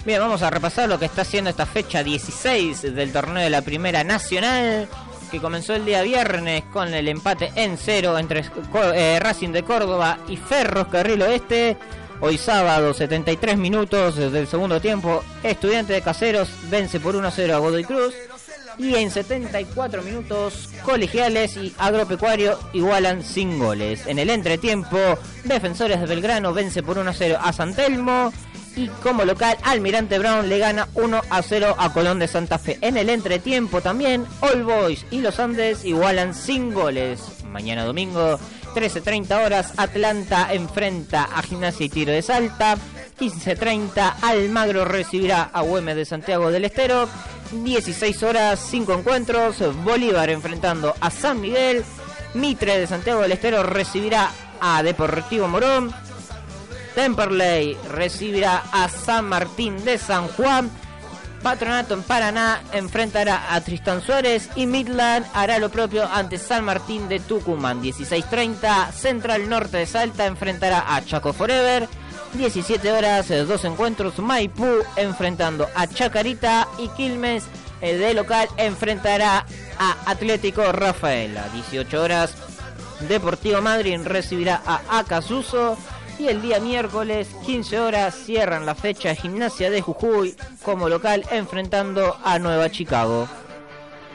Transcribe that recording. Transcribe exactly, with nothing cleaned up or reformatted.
Bien, vamos a repasar lo que está haciendo esta fecha dieciséis del torneo de la Primera Nacional, que comenzó el día viernes con el empate en cero entre eh, Racing de Córdoba y Ferrocarril Oeste. Hoy sábado, setenta y tres minutos del segundo tiempo, Estudiantes de Caseros vence por uno a cero a Godoy Cruz. Y en setenta y cuatro minutos, Colegiales y Agropecuario igualan sin goles. En el entretiempo, Defensores de Belgrano vence por uno a cero a San Telmo. Y como local, Almirante Brown le gana uno a cero a Colón de Santa Fe. En el entretiempo también, All Boys y Los Andes igualan sin goles. Mañana domingo, trece treinta horas, Atlanta enfrenta a Gimnasia y Tiro de Salta. quince treinta, Almagro recibirá a Güemes de Santiago del Estero. dieciséis horas, cinco encuentros, Bolívar enfrentando a San Miguel. Mitre de Santiago del Estero recibirá a Deportivo Morón. Temperley recibirá a San Martín de San Juan. Patronato en Paraná enfrentará a Tristán Suárez. Y Midland hará lo propio ante San Martín de Tucumán. dieciséis treinta, Central Norte de Salta enfrentará a Chaco Forever. diecisiete horas, dos encuentros, Maipú enfrentando a Chacarita. Y Quilmes de local enfrentará a Atlético Rafaela. dieciocho horas, Deportivo Madryn recibirá a Acasuso. Y el día miércoles, quince horas, cierran la fecha de Gimnasia de Jujuy como local enfrentando a Nueva Chicago.